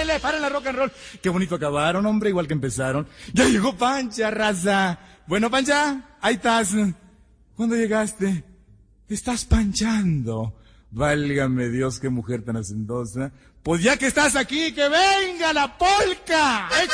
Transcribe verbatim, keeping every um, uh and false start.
párale, párale la rock and roll. Qué bonito acabaron, hombre, igual que empezaron. Ya llegó Pancha, raza. Bueno, Pancha, ahí estás. ¿Cuándo llegaste? Estás panchando. Válgame Dios, qué mujer tan hacendosa. Pues ya que estás aquí, que venga la polca.